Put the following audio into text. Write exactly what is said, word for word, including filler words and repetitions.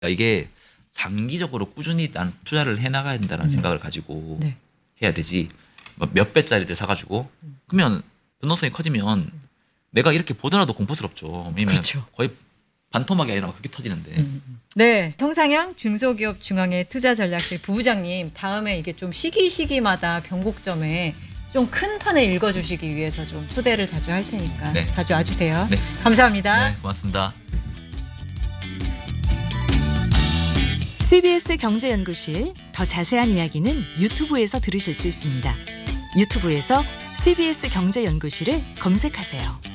그러니까 이게 장기적으로 꾸준히 난 투자를 해나가야 된다는 음. 생각을 가지고 네. 해야 되지. 뭐몇 배짜리를 사가지고 음. 그러면 변동성이 커지면 내가 이렇게 보더라도 공포스럽죠. 왜냐면 그렇죠. 거의 반토막이 아니라 그렇게 터지는데. 음. 네, 성상영 중소기업 중앙회 투자전략실 부부장님, 다음에 이게 좀 시기 시기마다 변곡점에 좀 큰 판을 읽어주시기 위해서 좀 초대를 자주 할 테니까 네. 자주 와주세요. 네. 감사합니다. 네, 고맙습니다. 씨비에스 경제연구실 더 자세한 이야기는 유튜브에서 들으실 수 있습니다. 유튜브에서 씨비에스 경제연구실을 검색하세요.